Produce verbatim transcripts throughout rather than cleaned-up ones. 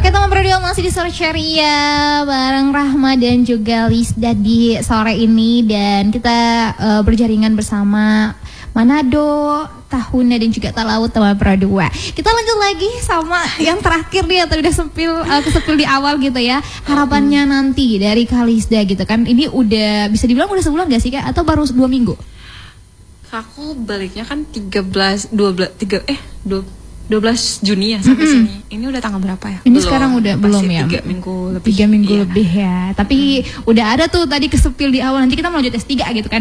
Oke teman berdua, masih di sore ceria bareng Rahma dan juga Lisda di sore ini. Dan kita uh, berjaringan bersama Manado, Tahuna dan juga Talaut teman berdua. Kita lanjut lagi sama yang terakhir nih, atau udah sepil, uh, kesepil di awal gitu ya. Harapannya hmm. nanti dari Kak Lisda gitu kan. Ini udah bisa dibilang udah sebulan gak sih Kak? Atau baru dua minggu? Aku baliknya kan tiga belas, dua belas, tiga, eh dua belas Juni ya sampai mm-hmm. sini. Ini udah tanggal berapa ya? Ini belum, sekarang udah belum ya? tiga minggu lebih. tiga minggu iya. lebih ya. Tapi mm. udah ada tuh tadi kesepil di awal. Nanti kita melanjut S tiga gitu kan.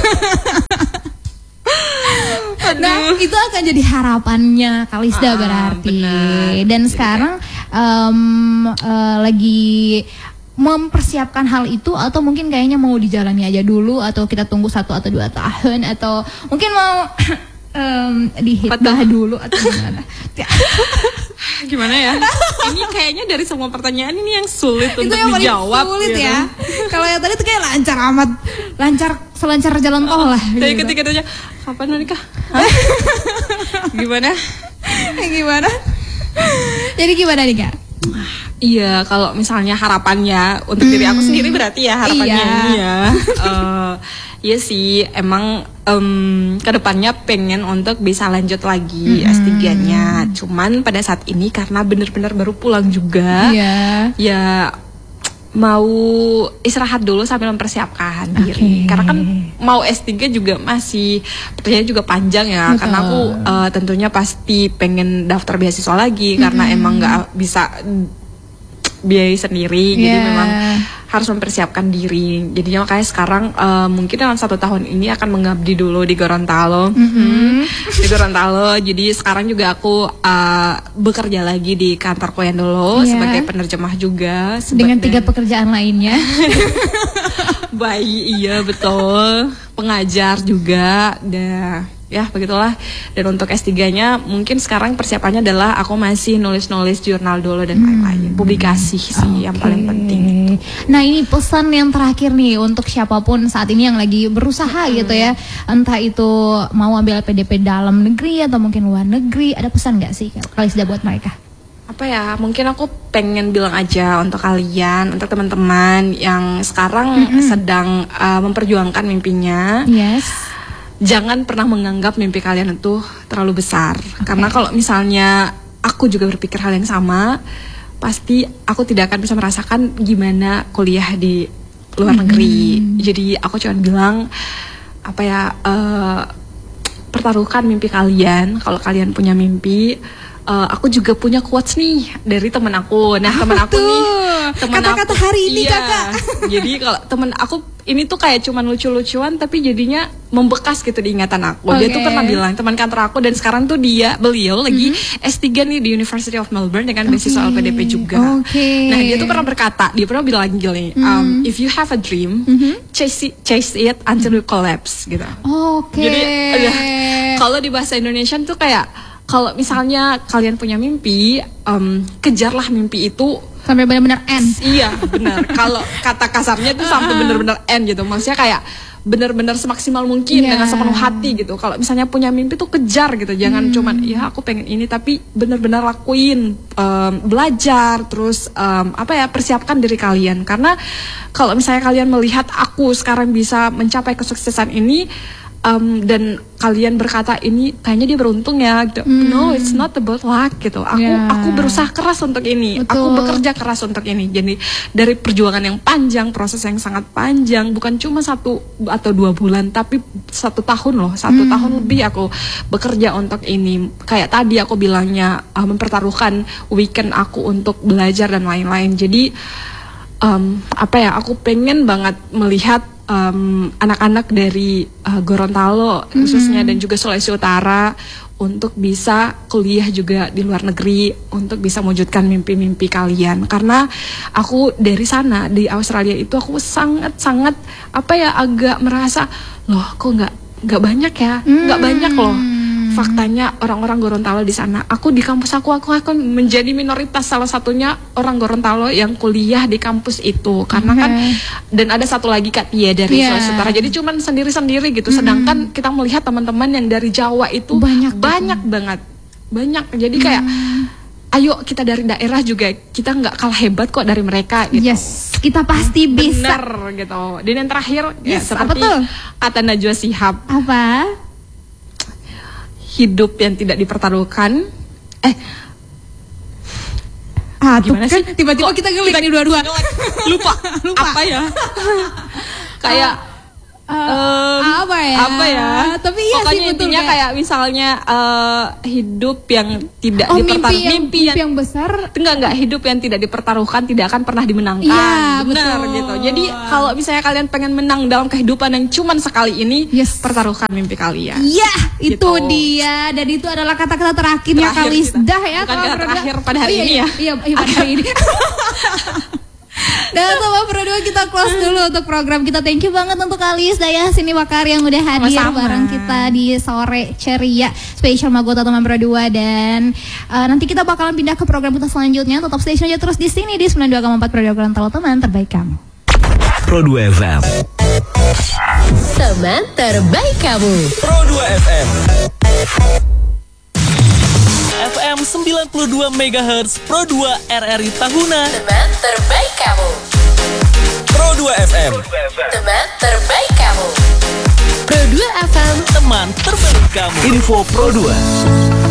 Nah itu akan jadi harapannya Kak Lisda ah, berarti. Benar. Dan jadi sekarang um, uh, lagi mempersiapkan hal itu, atau mungkin kayaknya mau dijalani aja dulu, atau kita tunggu satu atau dua tahun, atau mungkin mau Um, dihitbah dulu atau gimana? Gimana ya? Ini kayaknya dari semua pertanyaan ini yang sulit itu untuk yang dijawab. Sulit gitu. Ya. Kalau yang tadi tuh kayak lancar amat, lancar selancar jalan tol lah. Dari gitu. ketika itu aja, kapan nikah? Gimana? Gimana? Jadi gimana nih Kak? Iya, kalau misalnya harapannya untuk hmm. diri aku sendiri berarti ya harapannya iya. ini ya. uh, Iya sih, emang um, kedepannya pengen untuk bisa lanjut lagi mm-hmm. S tiga-nya. Cuman pada saat ini karena bener-bener baru pulang juga, yeah. ya mau istirahat dulu sambil mempersiapkan okay. diri. Karena kan mau S tiga juga masih pertanyaannya juga panjang ya. Betul. Karena aku uh, tentunya pasti pengen daftar beasiswa lagi, mm-hmm. karena emang nggak bisa biaya sendiri, yeah. jadi memang harus mempersiapkan diri. Jadinya makanya sekarang uh, mungkin dalam satu tahun ini akan mengabdi dulu di Gorontalo, mm-hmm. di Gorontalo. Jadi sekarang juga aku uh, bekerja lagi di kantor Koyan dulu, yeah. sebagai penerjemah juga. Dengan tiga pekerjaan lainnya. Bayi, iya betul. Pengajar juga, dah. Ya begitulah. Dan untuk S tiga-nya mungkin sekarang persiapannya adalah aku masih nulis-nulis jurnal dulu dan lain-lain. Hmm. Publikasi sih okay. yang paling penting. Nah ini pesan yang terakhir nih untuk siapapun saat ini yang lagi berusaha hmm. gitu ya. Entah itu mau ambil L P D P dalam negeri atau mungkin luar negeri. Ada pesan gak sih Kak Lisda buat mereka? Apa ya, mungkin aku pengen bilang aja untuk kalian, untuk teman-teman yang sekarang mm-hmm. sedang uh, memperjuangkan mimpinya. Yes. Jangan pernah menganggap mimpi kalian itu terlalu besar. Okay. Karena kalau misalnya aku juga berpikir hal yang sama, pasti aku tidak akan bisa merasakan gimana kuliah di luar negeri. Mm-hmm. Jadi aku cuma bilang apa ya, uh, pertaruhkan mimpi kalian. Kalau kalian punya mimpi, uh, aku juga punya quotes nih dari teman aku. Nah teman aku nih, teman kata-kata aku, hari ini iya. Kakak. Jadi kalau teman aku ini tuh kayak cuman lucu-lucuan tapi jadinya membekas gitu di ingatan aku. Okay. Dia tuh pernah bilang, teman kantor aku, dan sekarang tuh dia, beliau lagi mm-hmm. S tiga nih di University of Melbourne dengan okay. beasiswa L P D P juga. Okay. Nah dia tuh pernah berkata, dia pernah bilang gini, mm-hmm. um, if you have a dream, mm-hmm. chase it, chase it until you collapse gitu. Oke. Okay. Jadi kalau di bahasa Indonesia tuh kayak, kalau misalnya kalian punya mimpi, um, kejarlah mimpi itu sampai benar-benar end. Iya benar. Kalau kata kasarnya itu sampai benar-benar end gitu. Maksudnya kayak benar-benar semaksimal mungkin, yeah. dengan sepenuh hati gitu. Kalau misalnya punya mimpi tuh kejar gitu. Jangan hmm. cuman ya aku pengen ini, tapi benar-benar lakuin, um, belajar, terus um, apa ya, persiapkan diri kalian. Karena kalau misalnya kalian melihat aku sekarang bisa mencapai kesuksesan ini, Um, dan kalian berkata ini kayaknya dia beruntung ya gitu. Mm. No, it's not about luck gitu. Aku yeah. aku berusaha keras untuk ini. Betul. Aku bekerja keras untuk ini. Jadi dari perjuangan yang panjang, proses yang sangat panjang, bukan cuma satu atau dua bulan, tapi satu tahun loh, satu mm. tahun lebih aku bekerja untuk ini. Kayak tadi aku bilangnya, uh, mempertaruhkan weekend aku untuk belajar dan lain-lain. Jadi um, apa ya? Aku pengen banget melihat Um, anak-anak dari uh, Gorontalo mm-hmm. khususnya dan juga Sulawesi Utara untuk bisa kuliah juga di luar negeri, untuk bisa mewujudkan mimpi-mimpi kalian. Karena aku dari sana di Australia itu aku sangat-sangat apa ya, agak merasa loh kok nggak nggak banyak ya, nggak mm-hmm. banyak loh. Faktanya orang-orang Gorontalo di sana. Aku di kampus aku, aku akan menjadi minoritas salah satunya orang Gorontalo yang kuliah di kampus itu. Karena okay. kan, dan ada satu lagi Kak Tia dari yeah. Sulawesi Utara. Jadi cuman sendiri-sendiri gitu. Mm-hmm. Sedangkan kita melihat teman-teman yang dari Jawa itu banyak, banyak banget, banyak. Jadi kayak mm. ayo kita dari daerah juga kita nggak kalah hebat kok dari mereka gitu. Yes, kita pasti bisa. Bener gitu. Dan yang terakhir ya, Yes, seperti apa tuh? kata Najwa Shihab, Apa? hidup yang tidak dipertaruhkan. Eh, Ah, tuh gimana kan sih? tiba-tiba Kok kita ngelik nih dua-dua. lupa, Lupa. apa ya? Kayak Eh, em, apa ya? Apa ya? Tapi iya pokoknya sih betul intinya kayak- kayak misalnya eh, hidup yang tidak Oh, mimpi dipertaruhkan, yang, mimpi mimpi yang yang besar. enggak enggak hidup yang tidak dipertaruhkan tidak akan pernah dimenangkan. Iya, Benar betul. gitu. Jadi kalau misalnya kalian pengen menang dalam kehidupan yang cuman sekali ini, Yes. pertaruhkan mimpi kalian. Iya, itu Gitu. dia. Dan itu adalah kata-kata terakhirnya Terakhir Kalisdah kita. ya. Bukan kalau kata berdua. terakhir pada hari Oh, iya, ini iya, ya. Iya, iya pada hari ini. Dan sama berdua kita close dulu untuk program kita. Thank you banget untuk Kalis Daya Sini Wakar yang udah hadir Sama-sama. bareng kita di sore ceria spesial Magota teman berdua. Dan uh, nanti kita bakalan pindah ke program kita selanjutnya. Tetap stay aja terus di sini di sembilan puluh dua koma empat program Tahu Teman Terbaik Kamu. Pro dua F M. Teman terbaik kamu. Pro dua F M. F M sembilan puluh dua megahertz Pro dua R R I Tahuna. Teman terbaik kamu. Pro dua F M. Teman terbaik kamu. Pro dua F M. Teman terbaik kamu. Info Pro dua.